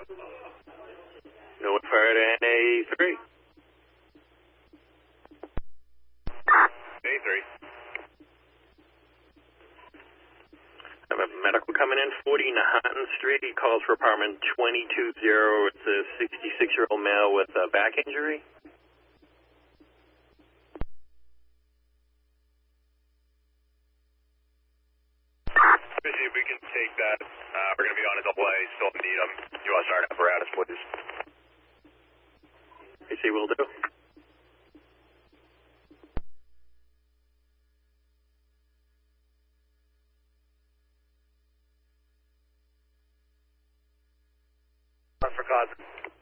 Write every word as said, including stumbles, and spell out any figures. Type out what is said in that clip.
North Fire to N A three. A three. I have a medical coming in, forty Nahattan Street. He calls for apartment two two zero. It's a sixty-six-year-old male with a back injury. If we can take that, uh, we're going to be on a double A, still need them. You want to start apparatus, please? A C will do. For cause.